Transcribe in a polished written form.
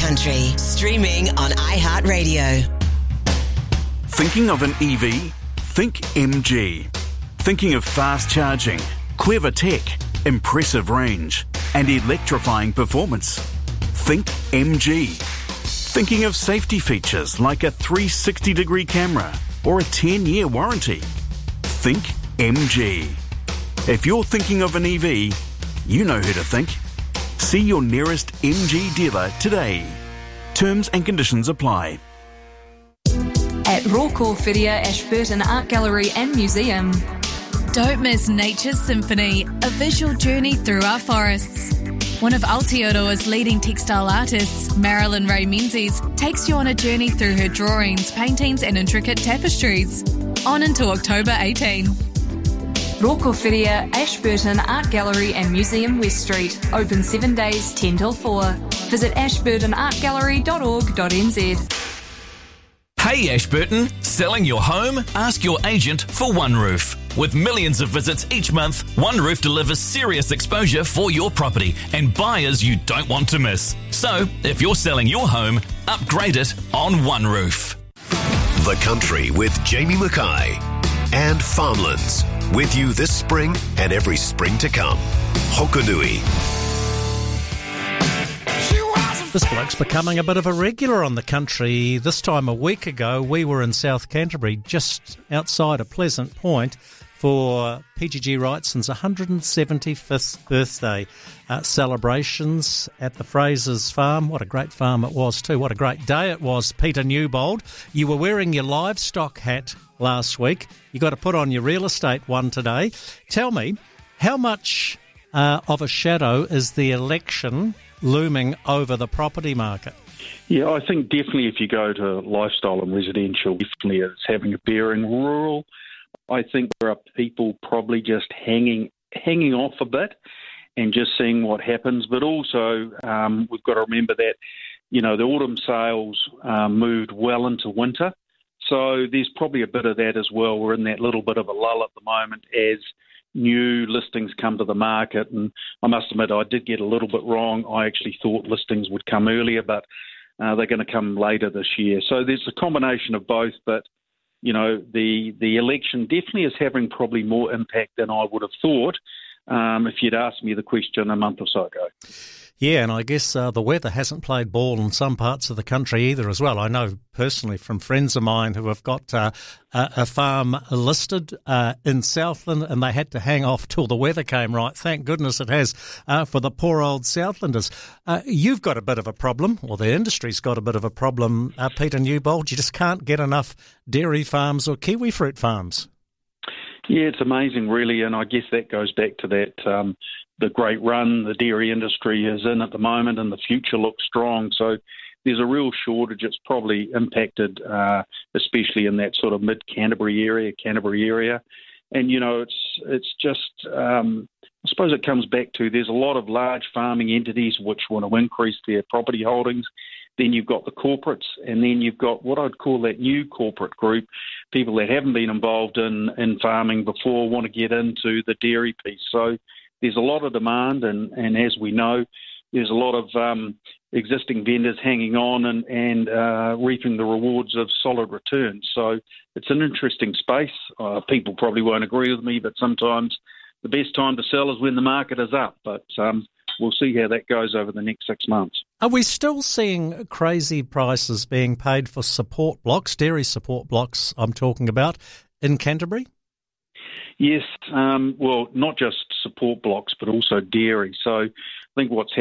Country, streaming on iHeartRadio. Thinking of an EV? Think MG. Thinking of fast charging, clever tech, impressive range, and electrifying performance? Think MG. Thinking of safety features like a 360-degree camera or a 10-year warranty? Think MG. If you're thinking of an EV, you know who to think. See your nearest MG dealer today. Terms and conditions apply. At Roko Whiria Ashburton Art Gallery and Museum. Don't miss Nature's Symphony, a visual journey through our forests. One of Aotearoa's leading textile artists, Marilyn Ray Menzies, takes you on a journey through her drawings, paintings and intricate tapestries. On until October 18. Roko Whiria Ashburton Art Gallery and Museum West Street. Open 7 days, 10 till 4. Visit ashburtonartgallery.org.nz. Hey Ashburton, selling your home? Ask your agent for OneRoof. With millions of visits each month, OneRoof delivers serious exposure for your property and buyers you don't want to miss. So, if you're selling your home, upgrade it on OneRoof. The Country with Jamie Mackay and Farmlands. With you this spring and every spring to come. Hokonui. This bloke's becoming a bit of a regular on The Country. This time a week ago, we were in South Canterbury, just outside of Pleasant Point, for PGG Wrightson's 175th birthday celebrations at the Fraser's Farm. What a great farm it was too. What a great day it was, Peter Newbold. You were wearing your livestock hat last week. You got to put on your real estate one today. Tell me, how much of a shadow is the election looming over the property market? Yeah, I think definitely if you go to lifestyle and residential, definitely it's having a bearing. Rural, I think there are people probably just hanging off a bit and just seeing what happens. But also we've got to remember that, you know, the autumn sales moved well into winter. So there's probably a bit of that as well. We're in that little bit of a lull at the moment as new listings come to the market. And I must admit, I did get a little bit wrong. I actually thought listings would come earlier, but they're going to come later this year. So there's a combination of both. But, you know, the election definitely is having probably more impact than I would have thought if you'd asked me the question a month or so ago. Yeah, and I guess the weather hasn't played ball in some parts of the country either as well. I know personally from friends of mine who have got a farm listed in Southland, and they had to hang off till the weather came right. Thank goodness it has for the poor old Southlanders. You've got a bit of a problem, or the industry's got a bit of a problem, Peter Newbold. You just can't get enough dairy farms or kiwi fruit farms. Yeah, it's amazing, really, and I guess that goes back to that the great run the dairy industry is in at the moment, and the future looks strong. So there's a real shortage. It's probably impacted, especially in that sort of mid-Canterbury area. And, you know, it's just, I suppose it comes back to there's a lot of large farming entities which want to increase their property holdings. Then you've got the corporates, and then you've got what I'd call that new corporate group, people that haven't been involved in farming before want to get into the dairy piece. So there's a lot of demand, and as we know, there's a lot of existing vendors hanging on and reaping the rewards of solid returns. So it's an interesting space. People probably won't agree with me, but sometimes the best time to sell is when the market is up. But we'll see how that goes over the next 6 months. Are we still seeing crazy prices being paid for support blocks, dairy support blocks I'm talking about, in Canterbury? Yes, well, not just support blocks, but also dairy. So I think what's